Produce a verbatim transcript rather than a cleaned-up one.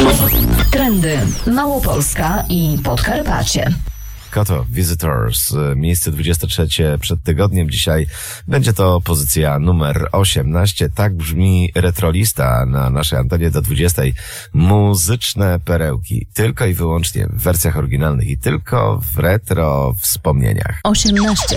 Trendy Małopolska i Podkarpacie. Koto, Visitors, miejsce dwudzieste trzecie przed tygodniem. Dzisiaj będzie to pozycja numer osiemnaście. Tak brzmi retrolista na naszej antenie do dwudziestej. Muzyczne perełki. Tylko i wyłącznie w wersjach oryginalnych i tylko w retro wspomnieniach. osiemnaście.